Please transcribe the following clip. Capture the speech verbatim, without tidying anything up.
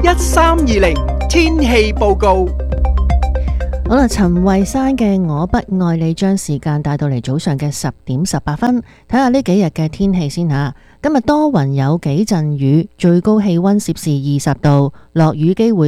一三二零天氣報告。 好啦，陳慧珊嘅我不愛你將時間帶到嚟早上嘅十點十八分，睇下呢幾日嘅天氣先吓。今日多雲有幾陣雨，最高氣溫攝氏二十度，落雨機會